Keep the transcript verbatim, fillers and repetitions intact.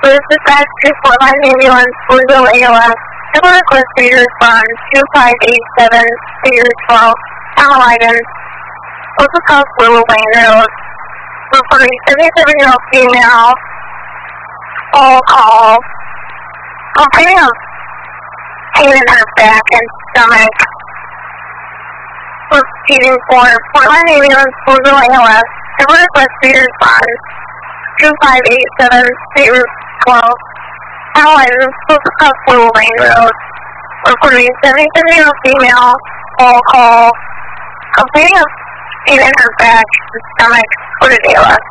Police dispatch to Fort Line Ambulance, Louisville A L S. Civil request for your respond, two five eight seven, figure twelve, Alligan. Local call Willow Lane Road. Reporting seventy-seven-year-old female. All call. Complaining of pain in her back and stomach. Repeating for Fort Line Ambulance, Louisville A L S. Civil request for your respond, two five eight seven, figure twelve. Alligan, local call Willow Lane Road. Reporting seventy-seven-year-old female. All call. Complaining of pain in her back and stomach. What a A L S.